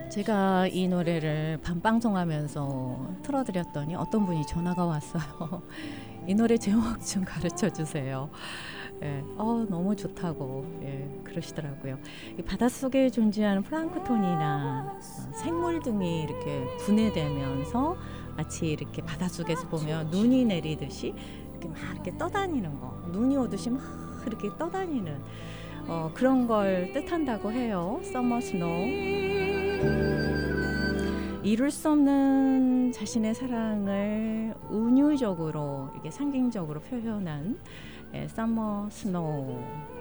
제가 이 노래를 밤방송하면서 틀어드렸더니 어떤 분이 전화가 왔어요. 이 노래 제목 좀 가르쳐 주세요. 예, 너무 좋다고 그러시더라고요. 이 바닷속에 존재하는 플랑크톤이나 생물 등이 이렇게 분해되면서 마치 이렇게 바닷속에서 보면 눈이 내리듯이 이렇게 막 이렇게 떠다니는 거, 눈이 오듯이 막 이렇게 떠다니는 그런 걸 뜻한다고 해요. Summer Snow. 이룰 수 없는 자신의 사랑을 은유적으로 이렇게 상징적으로 표현한 Summer Snow